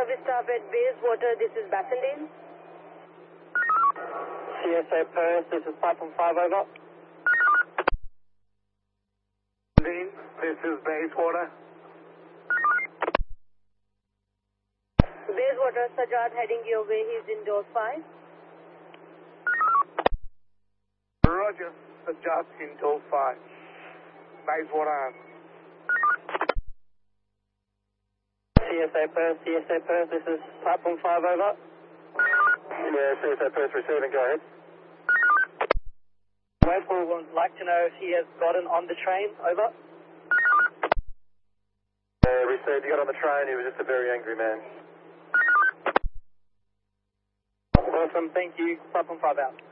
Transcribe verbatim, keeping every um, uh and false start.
service staff at Bayswater, this is Bassendean. C S A Perth, this is Platform five, over. Dean, this is Bayswater. Bayswater, Sajjad heading your way, he's in door five. Roger, Sajjad in door five. Bayswater. C S A Perth, C S A Perth, this is Platform five, over. Yeah, C S A Perth receiving, go ahead. Waypool would like to know if he has gotten on the train, over. Yeah, received, he got on the train, he was just a very angry man. Awesome, thank you. Platform five out.